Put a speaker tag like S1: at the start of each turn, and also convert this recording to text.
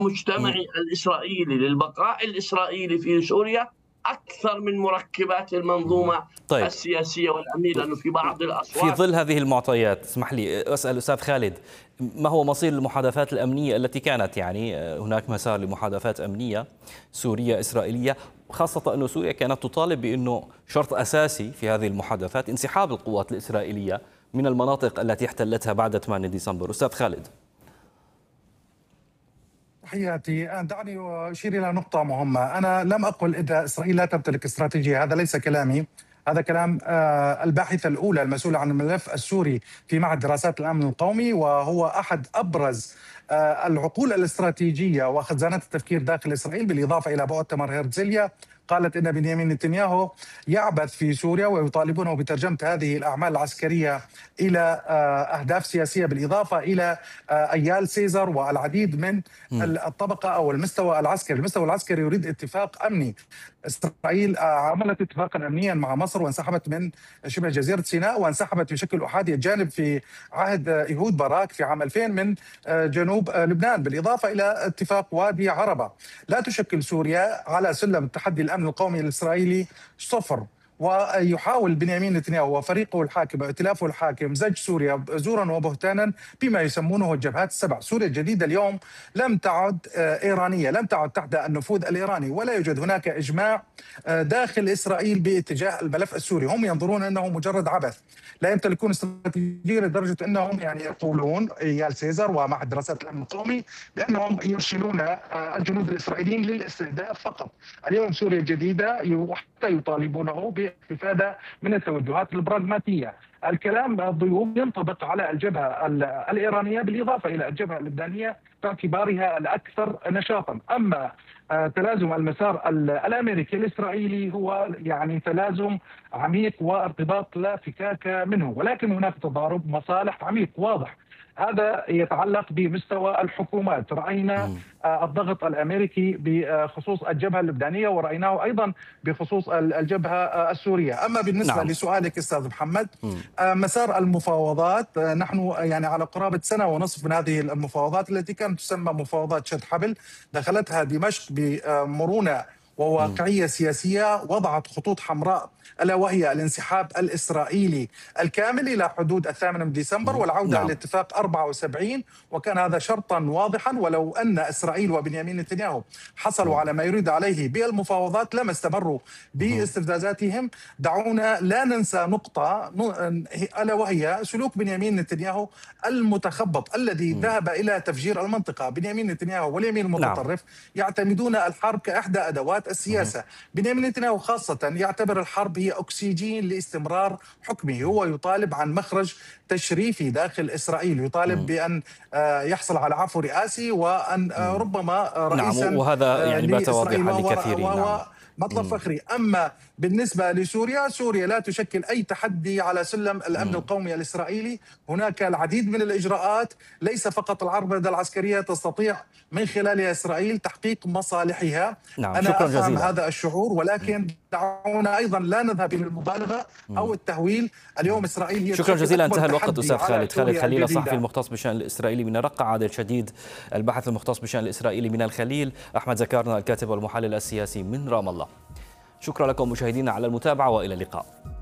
S1: المجتمع
S2: إمم.
S1: الإسرائيلي للبقاء الإسرائيلي في سوريا أكثر من مركبات
S2: اهم.
S1: المنظومة
S2: طيب،
S1: السياسية والأمنية، لأنه في بعض
S2: في
S1: الأصوات.
S2: ظل هذه المعطيات اسمح لي أسأل أستاذ خالد، ما هو مصير المحادثات الأمنية التي كانت هناك مسار لمحادثات أمنية سورية إسرائيلية، خاصة أن سوريا كانت تطالب بأنه شرط أساسي في هذه المحادثات انسحاب القوات الإسرائيلية من المناطق التي احتلتها بعد 8 ديسمبر. أستاذ خالد.
S3: تحياتي. دعني أشير إلى نقطة مهمة. أنا لم أقل إن إسرائيل لا تمتلك استراتيجية، هذا ليس كلامي، هذا كلام الباحثة الأولى المسؤولة عن الملف السوري في معهد دراسات الأمن القومي، وهو أحد أبرز العقول الاستراتيجية وخزانات التفكير داخل إسرائيل، بالإضافة إلى مؤتمر هرتزليا. قالت إن بنيامين نتنياهو يعبث في سوريا، ويطالبونه بترجمة هذه الأعمال العسكرية إلى أهداف سياسية، بالإضافة إلى أيال سيزر والعديد من الطبقة أو المستوى العسكري. المستوى العسكري يريد اتفاق أمني. إسرائيل عملت اتفاقا أمنيا مع مصر وانسحبت من شبه جزيرة سيناء، وانسحبت بشكل أحادي الجانب في عهد إيهود باراك في عام 2000 من جنوب لبنان، بالإضافة إلى اتفاق وادي عربة. لا تشكل سوريا على سلم التحدي الأمن القومي الإسرائيلي صفر. ويحاول بنيامين نتنياهو وفريقه الحاكم وائتلافه الحاكم زج سوريا زورا وبهتانا بما يسمونه الجبهات السبع. سوريا الجديدة اليوم لم تعد إيرانية، لم تعد تحت النفوذ الإيراني، ولا يوجد هناك إجماع داخل إسرائيل باتجاه الملف السوري. هم ينظرون أنه مجرد عبث، لا يمتلكون استراتيجية لدرجة أنهم يقولون إيال سيزر ومعهد دراسات الأمن القومي بأنهم يرسلون الجنود الإسرائيليين للاستهداف فقط. اليوم سوريا الجديدة حتى يطالبونه بالاستفادة من التوجهات البراغماتية. الكلام الضيوف ينطبق على الجبهة الإيرانية بالإضافة إلى الجبهة اللبنانية باعتبارها الأكثر نشاطا. أما تلازم المسار الأمريكي الإسرائيلي هو تلازم عميق وارتباط لا فكاك منه، ولكن هناك تضارب مصالح عميق واضح. هذا يتعلق بمستوى الحكومات. رأينا الضغط الأمريكي بخصوص الجبهة اللبنانية، ورأيناه أيضا بخصوص الجبهة السورية. أما بالنسبة لسؤالك أستاذ محمد، مسار المفاوضات، نحن على قرابة سنة ونصف من هذه المفاوضات التي كانت تسمى مفاوضات شد حبل. دخلتها دمشق بمرونة وواقعية سياسية، وضعت خطوط حمراء ألا وهي الانسحاب الإسرائيلي الكامل إلى حدود 8 من ديسمبر والعودة لاتفاق 74، وكان هذا شرطا واضحا. ولو أن إسرائيل وبنيامين نتنياهو حصلوا على ما يريد عليه بالمفاوضات لما استمروا باستفزازاتهم. دعونا لا ننسى نقطة ألا وهي سلوك بنيامين نتنياهو المتخبط الذي ذهب إلى تفجير المنطقة. بنيامين نتنياهو واليمين المتطرف يعتمدون الحرب كإحدى أدوات السياسة. بنيامين نتنياهو خاصة يعتبر الحرب هي أكسجين لاستمرار حكمه. هو يطالب عن مخرج تشريفي داخل إسرائيل، يطالب بأن يحصل على عفو رئاسي، وأن ربما رئيسا
S2: وهذا بات واضحا لكثيرين.
S3: مطلب فخري. أما بالنسبة لسوريا، سوريا لا تشكل أي تحدي على سلم الأمن القومي الإسرائيلي. هناك العديد من الإجراءات، ليس فقط العربدة العسكرية تستطيع من خلالها إسرائيل تحقيق مصالحها. أنا أفهم هذا الشعور، ولكن دعونا أيضا لا نذهب إلى المبالغة أو التهويل. اليوم إسرائيل هي
S2: شكرا جزيلا. انتهى الوقت. أستاذ خالد خليل، الصحفي المختص بالشأن الإسرائيلي من الرقة. عادل شديد، الباحث المختص بالشأن الإسرائيلي من الخليل. أحمد زكارنا، الكاتب والمحلل السياسي من رام الله. شكرا لكم مشاهدينا على المتابعة، وإلى اللقاء.